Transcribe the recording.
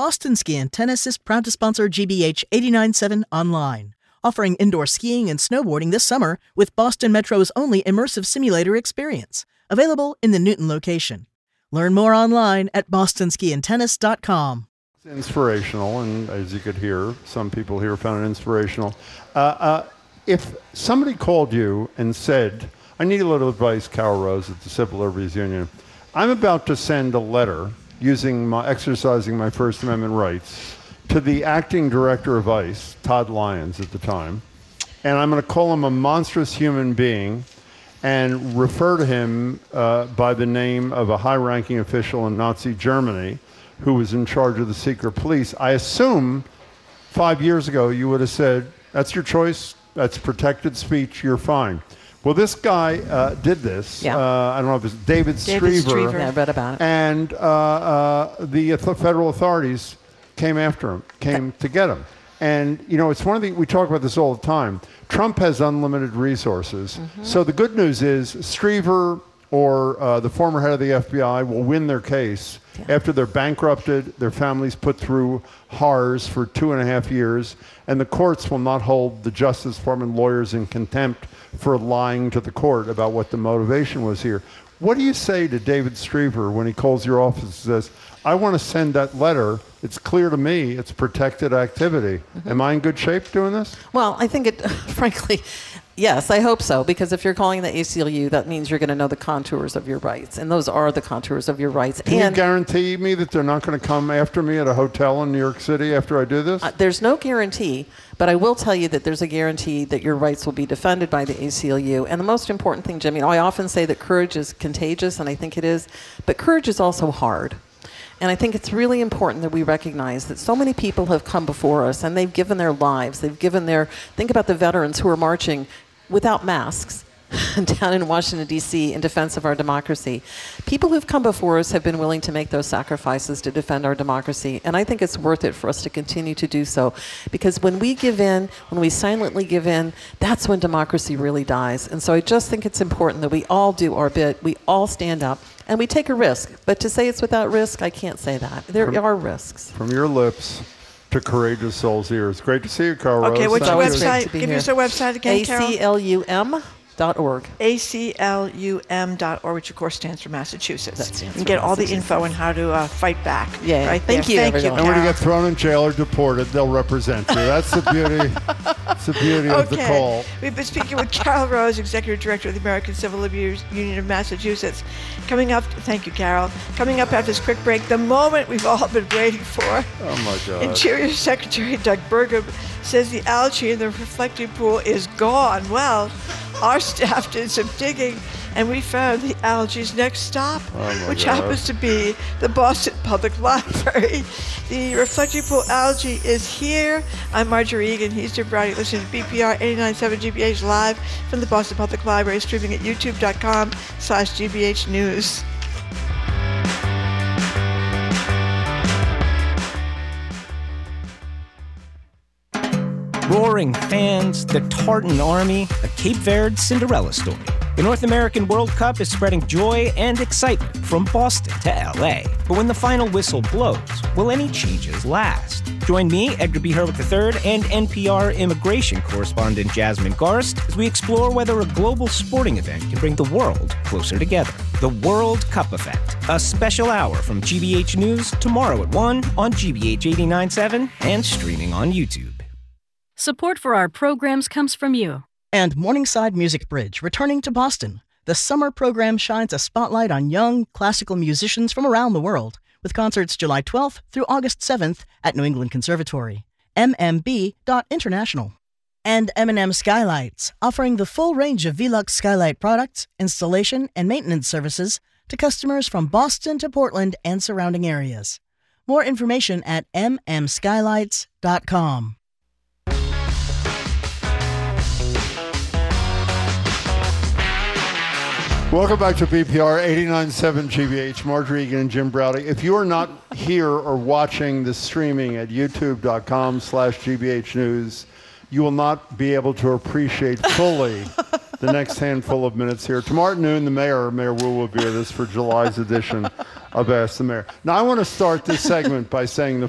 Boston Ski and Tennis is proud to sponsor GBH 89.7 Online, offering indoor skiing and snowboarding this summer with Boston Metro's only immersive simulator experience, available in the Newton location. Learn more online at bostonskiandtennis.com. It's inspirational, and as you could hear, some people here found it inspirational. If somebody called you and said, I need a little advice, Carol Rose at the Civil Liberties Union. I'm about to send a letter exercising my First Amendment rights to the acting director of ICE, Todd Lyons at the time, and I'm going to call him a monstrous human being and refer to him by the name of a high-ranking official in Nazi Germany who was in charge of the secret police. I assume 5 years ago you would have said, that's your choice, that's protected speech, you're fine. Well, this guy did this. Yeah. I don't know if it's David Striever. Yeah, I read about it. And the federal authorities came after him, to get him. And, you know, it's one of the, we talk about this all the time. Trump has unlimited resources. Mm-hmm. So the good news is Striever or the former head of the FBI will win their case after they're bankrupted, their families put through HARS for 2.5 years, and the courts will not hold the Justice Department lawyers in contempt for lying to the court about what the motivation was here. What do you say to David Striever when he calls your office and says, I want to send that letter. It's clear to me it's protected activity. Mm-hmm. Am I in good shape doing this? Well, I think it, frankly, yes, I hope so, because if you're calling the ACLU, that means you're going to know the contours of your rights, and those are the contours of your rights. Can you guarantee me that they're not going to come after me at a hotel in New York City after I do this? There's no guarantee, but I will tell you that there's a guarantee that your rights will be defended by the ACLU. And the most important thing, Jimmy, I often say that courage is contagious, and I think it is, but courage is also hard. And I think it's really important that we recognize that so many people have come before us and they've given their lives. They've given think about the veterans who are marching without masks down in Washington, D.C. in defense of our democracy. People who've come before us have been willing to make those sacrifices to defend our democracy. And I think it's worth it for us to continue to do so. Because when we give in, when we silently give in, that's when democracy really dies. And so I just think it's important that we all do our bit. We all stand up. And we take a risk. But to say it's without risk, I can't say that. There are risks. From your lips to courageous souls' ears. Great to see you, Carol Rose. Okay, what's your website? Give us your website again, Carol. ACLUM.org. ACLUM.org, which of course stands for Massachusetts. You can get all the info on how to fight back. Yeah, right. Thank you, Carol. And when you get thrown in jail or deported, they'll represent you. That's the beauty. That's the beauty of the call. We've been speaking with Carol Rose, Executive Director of the American Civil Liberties Union of Massachusetts. Coming up, thank you, Carol. Coming up after this quick break, the moment we've all been waiting for. Oh my God. Interior Secretary Doug Burgum says the algae in the reflecting pool is gone. Well, our staff did some digging, and we found the algae's next stop, which happens to be the Boston Public Library. The reflecting pool algae is here. I'm Marjorie Egan. He's Jim Browning. Listen to BPR 89.7 GBH live from the Boston Public Library, streaming at youtube.com/GBH News. Roaring fans, the Tartan Army, a Cape Verde Cinderella story. The North American World Cup is spreading joy and excitement from Boston to LA. But when the final whistle blows, will any changes last? Join me, Edgar B. Herwick III, and NPR immigration correspondent Jasmine Garst as we explore whether a global sporting event can bring the world closer together. The World Cup Effect, a special hour from GBH News tomorrow at 1 on GBH 89.7 and streaming on YouTube. Support for our programs comes from you. And Morningside Music Bridge, returning to Boston. The summer program shines a spotlight on young classical musicians from around the world, with concerts July 12th through August 7th at New England Conservatory. mmb.international. And M&M Skylights, offering the full range of Velux Skylight products, installation, and maintenance services to customers from Boston to Portland and surrounding areas. More information at mmskylights.com. Welcome back to BPR 89.7 GBH. Marjorie Egan and Jim Browdy. If you are not here or watching the streaming at youtube.com/GBH News, you will not be able to appreciate fully the next handful of minutes here. Tomorrow at noon, the Mayor Wu, will be with us for July's edition of Ask the Mayor. Now, I want to start this segment by saying the